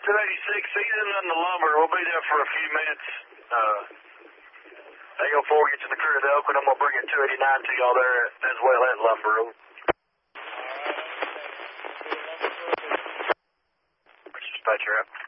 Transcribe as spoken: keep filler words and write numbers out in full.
two eighty-six, season on the lumber. We'll be there for a few minutes. Uh, eight oh four gets in the crew to the Oakland. I'm going to bring in two eighty-nine to y'all there as well at Lumber. Dispatcher up.